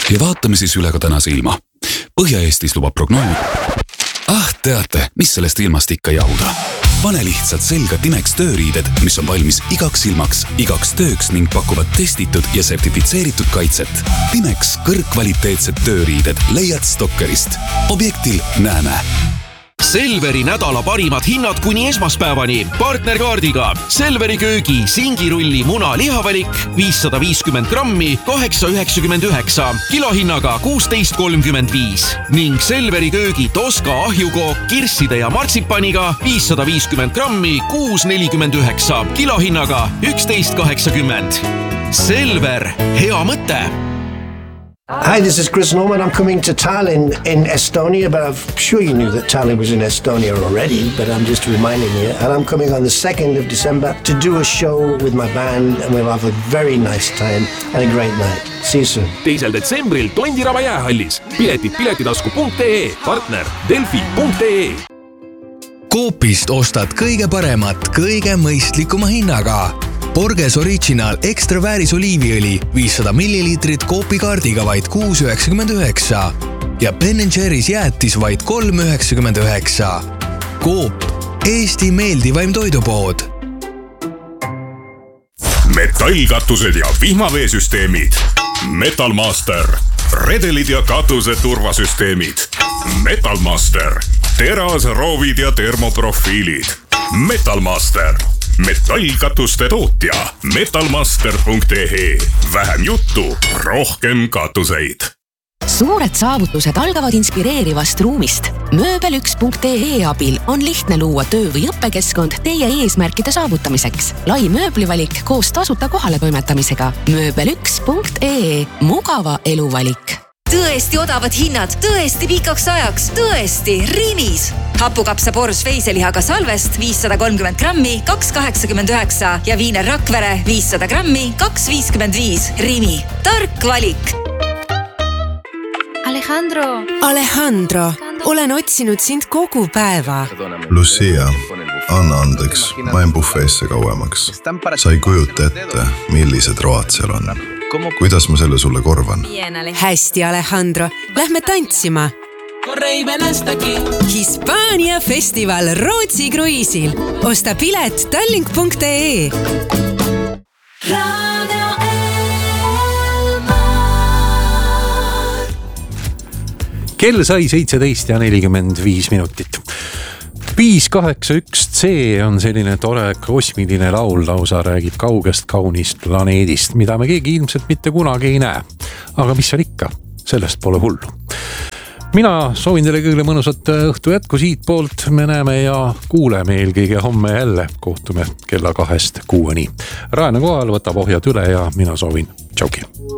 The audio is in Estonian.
Ja vaatame siis üle ka tänase ilma. Põhja-Eestis lubab prognoos. Teate, mis sellest ilmast ikka jahuda? Pane lihtsalt selga Timex tööriided, mis on valmis igaks ilmaks, igaks tööks ning pakuvad testitud ja sertifitseeritud kaitset. Timex kõrgkvaliteetsed tööriided leiad Stokkerist. Objektil näeme. Selveri nädala parimad hinnad kuni esmaspäevani. Partnerkaardiga Selveri köögi singirulli muna lihavalik 550 grammi 8,99, kilohinnaga 16,35 ning Selveri köögi Toska ahjukook kirsside ja martsipaniga 550 grammi 6,49, kilohinnaga 11,80. Selver, hea mõte! Hi, this is Chris Norman. I'm coming to Tallinn in Estonia, but I'm sure you knew that Tallinn was in Estonia already, but I'm just reminding you. And I'm coming on the 2nd of December to do a show with my band, and we'll have a very nice time and a great night. See you soon. 2. detsembril Tondiraba jäähallis. Piletid piletitasku.ee, partner delfi.ee. Coopist ostad kõige paremat, kõige mõistlikuma hinnaga. Borges Original Extra vääris oliiviõli 500 milliliitrit Coopi kaardiga vaid 6,99 ja Ben & Jerry's jäätis vaid 3,99. Coop, Eesti meeldivaim toidupood. Metallkatused ja vihmaveesüsteemid. Metalmaster. Redelid ja katuse turvasüsteemid. Metalmaster. Teras, roovid ja termoprofiilid. Metalmaster. Metallkatuste tootja. Metalmaster.ee. Vähem juttu, rohkem katuseid. Suured saavutused algavad inspireerivast ruumist. Mööbel1.ee abil on lihtne luua töö- või õppekeskkond teie eesmärkide saavutamiseks. Lai mööblivalik koos tasuta kohale toimetamisega. Mööbel1.ee. Mugava eluvalik. Tõesti odavad hinnad, tõesti pikaks ajaks, tõesti Rimis. Hapukapsa Bors veiselihaga salvest 530 grammi 2,89 ja Viiner Rakvere 500 grammi 2,55. Rimi. Tark valik. Alejandro, olen otsinud sind kogu päeva. Lucia, anna andeks, ma en bufeesse kauemaks. Sa ei kujuta ette, millised road seal on. Kuidas ma selle sulle korvan? Hästi, Alejandro. Lähme tantsima. Hispaania festival Rootsi kruiisil. Osta pilet tallink.ee. Kell sai 17:45. 581C on selline tore kosmiline laul, lausa räägib kaugest kaunist planeedist, mida me keegi ilmselt mitte kunagi ei näe. Aga mis seal ikka, sellest pole hullu. Mina soovin teile kõigile mõnusat õhtu jätku siit poolt. Me näeme ja kuuleme eelkõige homme jälle. Kohtume kella 2-6. Raena kohal võtab ohjad üle ja mina soovin tšauki.